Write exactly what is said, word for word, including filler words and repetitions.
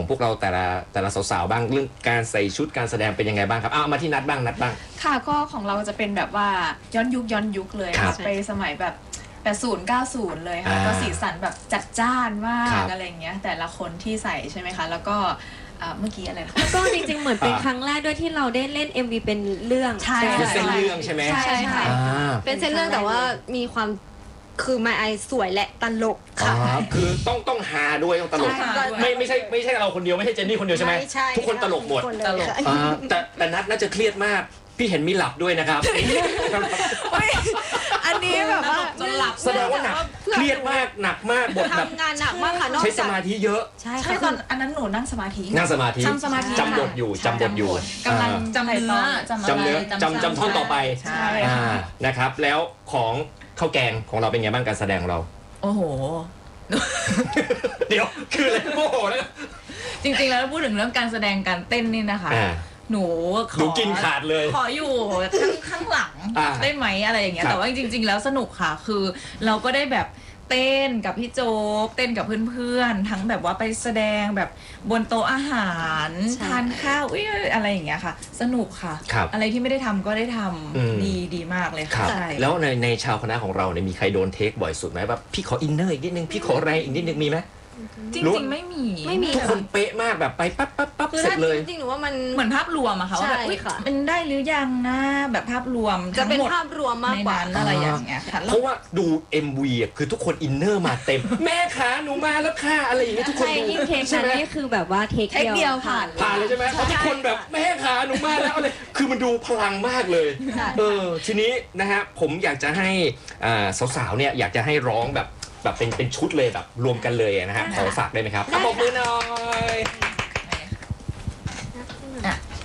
พวกเราแต่ละแต่ละสาวๆบ้างเรื่องการใส่ชุดการแสดงเป็นยังไงบ้างครับเอามาที่นัดบ้างนัดบ้างค่ะก็ของเราจะเป็นแบบว่าย้อนยุคย้อนยุคเลยค่ะไปสมัยแบบแปดสิบ เก้าสิบเลยค่ะก็สีสันแบบจัดจ้านมากอะไรเงี้ยแต่ละคนที่ใส่ใช่ไหมคะแล้วก็เมื่อกี้อะไรนะก็จริงๆเหมือนเป็นครั้งแรกด้วยที่เราได้เล่น เอ็ม วี เป็นเรื่องใช่เป็นเส้นเรื่องใช่ไหมใช่ค่ะเป็นเส้นเรื่องแต่ว่ามีความคือไมไอสวยและตลกค่ะคือต้องต้องฮาด้วยต้องตลกไม่ไม่ใช่ไม่ใช่เราคนเดียวไม่ใช่เจนนี่คนเดียวใช่ไหมทุกคนตลกหมดตลกแต่แต่นัดน่าจะเครียดมากพี่เห็นมีหลับด้วยนะครับอันนี้แบบว่าจนหลับแสดงว่าหนักเครียดมากหนักมากบทแบบทำงานหนักมากค่ะใช้สมาธิเยอะใช่ค่ะตอนอันนั้นหนูนั่งสมาธินั่งสมาธิจำสมาธิจำบทอยู่จำบทอยู่กำลังจำเนื้อจำเนื้อจำจำท่อนต่อไปนะครับแล้วของข้าวแกงของเราเป็นไงบ้างการแสดงเราโอ้โหเดี๋ยวคืออะไรโอ้โหนะจริงๆแล้วพูดถึงเรื่องการแสดงการเต้นนี่นะคะหนูขอกินขาดเลยขออยู่ข้างข้างหลังได้ไหมอะไรอย่างเงี้ยแต่ว่าจริงๆแล้วสนุกค่ะคือเราก็ได้แบบเต้นกับพี่โจ๊กเต้นกับเพื่อนๆทั้งแบบว่าไปแสดงแบบบนโต๊ะอาหารทานข้าวอะไรอย่างเงี้ยค่ะสนุกค่ะอะไรที่ไม่ได้ทำก็ได้ทำดีดีมากเลยค่ะแล้วในในชาวคณะของเราเนี่ยมีใครโดนเทคบ่อยสุดไหมแบบพี่ขออินเนอร์อีกนิดนึงพี่ขอแรงอีกนิดนึงมีไหมจริงๆไม่มีไม่มีทุกคนเป๊ะมากแบบไปปั๊บปั๊บปั๊บเสร็จเลยจริงๆหนูว่ามันเหมือนภาพรวมอะค่ะว่าแบบมันได้หรือยังนะแบบภาพรวมจะเป็นภาพรวมมากกว่าอะไรอย่างเงี้ยค่ะเพราะว่าดู เอ็ม วี อ่ะคือทุกคนอินเนอร์มาเต็มแม่ขาหนูมาแล้วค่ะอะไรอย่างเงี้ยทุกคนดูยิ่งเทคนั้นนี่คือแบบว่าเทคเดียวผ่านผ่านเลยใช่ไหมเพราะทุกคนแบบแม่ขาหนูมาแล้วอะไรคือมันดูพลังมากเลยเออทีนี้นะฮะผมอยากจะให้สาวๆเนี่ยอยากจะให้ร้องแบบแบบเป็นเป็นชุดเลยแบบรวมกันเลยนะฮะขอฝากได้ไหมครับขอบมือหน่อย